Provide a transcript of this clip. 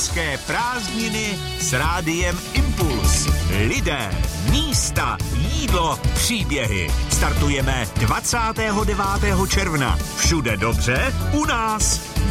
Pražské prázdniny s Rádiem Impuls. Lidé, místa, jídlo, příběhy. Startujeme 29. června. Všude dobře, u nás